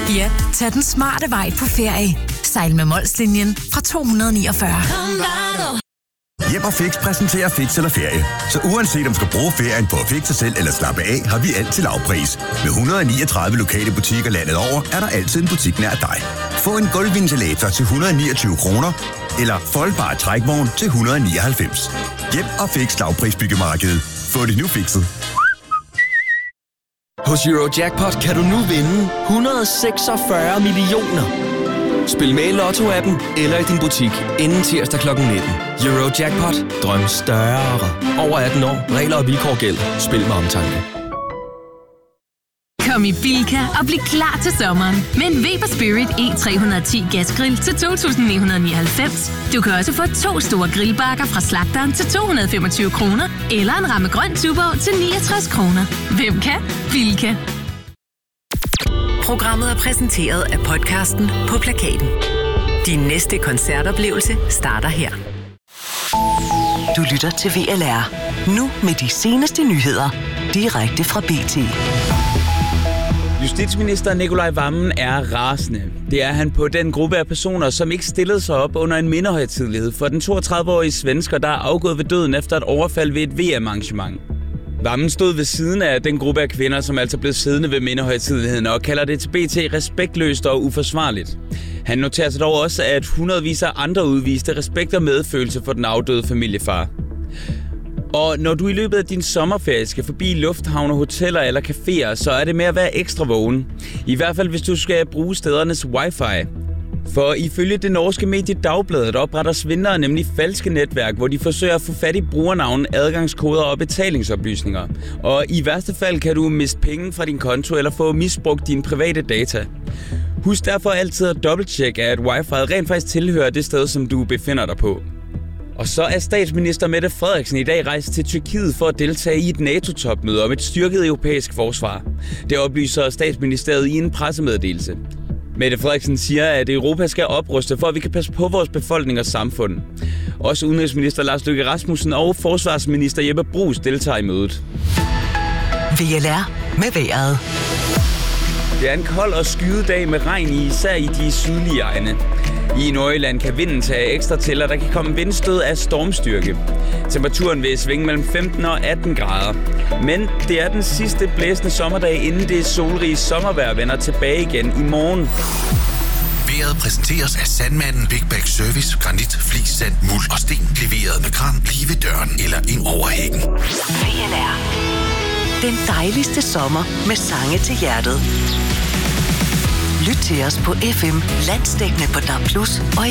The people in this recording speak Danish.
Ja, tag den smarte vej på ferie. Sejl med Molslinjen fra 249. Hjem og Fix præsenterer Fix eller Ferie. Så uanset om du skal bruge ferien på at fikse selv eller slappe af, har vi alt til lavpris. Med 139 lokale butikker landet over, er der altid en butik nær dig. Få en gulvventilator til 129 kroner, eller foldbar trækvogn til 199. Hjem og Fix lavprisbyggemarkedet. Få det nu fikset. Hos Eurojackpot kan du nu vinde 146 millioner. Spil med i Lotto-appen eller i din butik inden tirsdag kl. 19. Eurojackpot. Drøm større. Over 18 år. Regler og vilkår gælder. Spil med omtanke. Kom i Bilka og bliv klar til sommeren med en Weber Spirit E310 gasgrill til 2.999. Du kan også få 2 store grillbakker fra slagteren til 225 kroner, eller en ramme grøn tuborg til 69 kroner. Hvem kan? Bilka. Programmet er præsenteret af podcasten På Plakaten. Din næste koncertoplevelse starter her. Du lytter til VLR. Nu med de seneste nyheder. Direkte fra BT. Justitsminister Nicolai Wammen er rasende. Det er han på den gruppe af personer, som ikke stillede sig op under en mindehøjtidelighed for den 32-årige svensker, der er afgået ved døden efter et overfald ved et VM-arrangement. Wammen stod ved siden af den gruppe af kvinder, som altså blev siddende ved mindehøjtideligheden, og kalder det til BT respektløst og uforsvarligt. Han noterer sig dog også, at hundredvis af andre udviste respekt og medfølelse for den afdøde familiefar. Og når du i løbet af din sommerferie skal forbi lufthavne, hoteller eller caféer, så er det med at være ekstra vågen. I hvert fald hvis du skal bruge stedernes wifi. For ifølge det norske medie Dagbladet opretter svindlere nemlig falske netværk, hvor de forsøger at få fat i brugernavn, adgangskoder og betalingsoplysninger. Og i værste fald kan du miste penge fra din konto eller få misbrugt dine private data. Husk derfor altid at dobbelttjekke, at wifi'et rent faktisk tilhører det sted, som du befinder dig på. Og så er statsminister Mette Frederiksen i dag rejst til Tyrkiet for at deltage i et NATO-topmøde om et styrket europæisk forsvar. Det oplyser statsministeriet i en pressemeddelelse. Mette Frederiksen siger, at Europa skal opruste, for at vi kan passe på vores befolkning og samfund. Også udenrigsminister Lars Løkke Rasmussen og forsvarsminister Jeppe Bruus deltager i mødet. VLR med vejret. Det er en kold og skyet dag med regn især i de sydlige egne. I Nordjylland kan vinden tage ekstra til, og der kan komme vindstød af stormstyrke. Temperaturen vil svinge mellem 15 og 18 grader. Men det er den sidste blæsende sommerdag, inden det solrige sommervejr vender tilbage igen i morgen. Vejret præsenteres af Sandmanden Big Bag Service. Granit, flis, sand, muld og sten. Leveret med kran lige ved døren eller ind over hækken. VLR. Den dejligste sommer med sange til hjertet. Lyt til os på FM, landsdækkende på DAB+ og i